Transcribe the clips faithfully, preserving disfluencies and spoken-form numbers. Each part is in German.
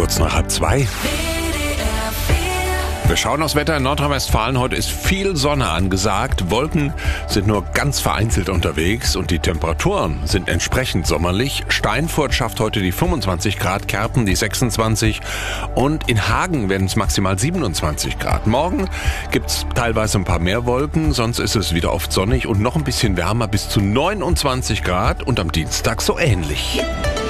Kurz nach halb zwei. Wir schauen aufs Wetter in Nordrhein-Westfalen. Heute ist viel Sonne angesagt. Wolken sind nur ganz vereinzelt unterwegs und die Temperaturen sind entsprechend sommerlich. Steinfurt schafft heute die fünfundzwanzig Grad, Kerpen die sechsundzwanzig und in Hagen werden es maximal siebenundzwanzig Grad. Morgen gibt's teilweise ein paar mehr Wolken, sonst ist es wieder oft sonnig und noch ein bisschen wärmer bis zu neunundzwanzig Grad und am Dienstag so ähnlich.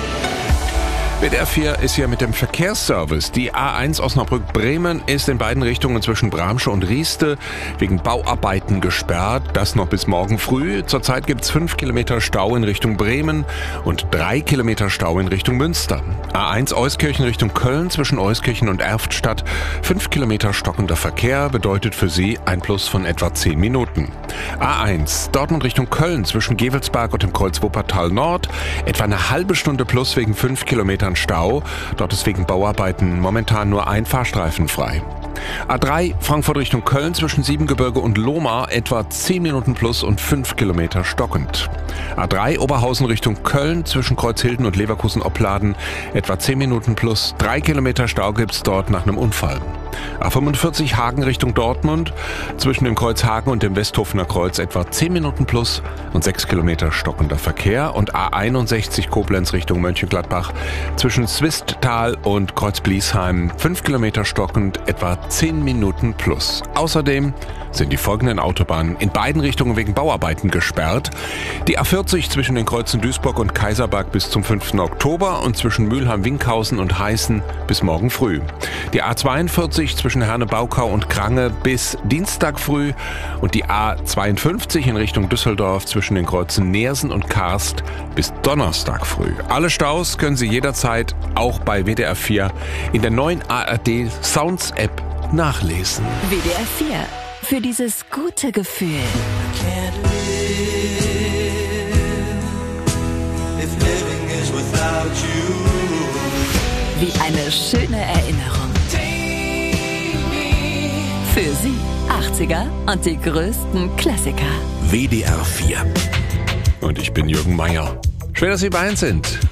W D R vier ist hier mit dem Verkehrsservice. Die A eins Osnabrück-Bremen ist in beiden Richtungen zwischen Bramsche und Rieste wegen Bauarbeiten gesperrt. Das noch bis morgen früh. Zurzeit gibt es fünf Kilometer Stau in Richtung Bremen und drei Kilometer Stau in Richtung Münster. A eins Euskirchen Richtung Köln zwischen Euskirchen und Erftstadt. fünf Kilometer stockender Verkehr bedeutet für Sie ein Plus von etwa zehn Minuten. A eins Dortmund Richtung Köln zwischen Gevelsberg und dem Kreuz Wuppertal Nord. Etwa eine halbe Stunde plus wegen fünf Kilometern Stau. Dort ist wegen Bauarbeiten momentan nur ein Fahrstreifen frei. A drei Frankfurt Richtung Köln zwischen Siebengebirge und Lohmar etwa zehn Minuten plus und fünf Kilometer stockend. A drei Oberhausen Richtung Köln zwischen Kreuzhilden und Leverkusen-Opladen etwa zehn Minuten plus, drei Kilometer Stau gibt's dort nach einem Unfall. A fünfundvierzig Hagen Richtung Dortmund zwischen dem Kreuz Hagen und dem Westhofener Kreuz etwa zehn Minuten plus und sechs Kilometer stockender Verkehr und A einundsechzig Koblenz Richtung Mönchengladbach zwischen Swisttal und Kreuz Bliesheim fünf Kilometer stockend etwa zehn Minuten plus. Außerdem sind die folgenden Autobahnen in beiden Richtungen wegen Bauarbeiten gesperrt. Die A vierzig zwischen den Kreuzen Duisburg und Kaiserberg bis zum fünften Oktober und zwischen Mülheim-Winkhausen und Heißen bis morgen früh. Die A zweiundvierzig zwischen Herne-Baukau und Krange bis Dienstag früh und die A zweiundfünfzig in Richtung Düsseldorf zwischen den Kreuzen Neersen und Karst bis Donnerstag früh. Alle Staus können Sie jederzeit auch bei W D R vier in der neuen A R D Sounds App nachlesen. W D R vier. Für dieses gute Gefühl. Wie eine schöne Erinnerung. Für Sie achtziger und die größten Klassiker. W D R vier. Und ich bin Jürgen Meier. Schön, dass Sie bei uns sind.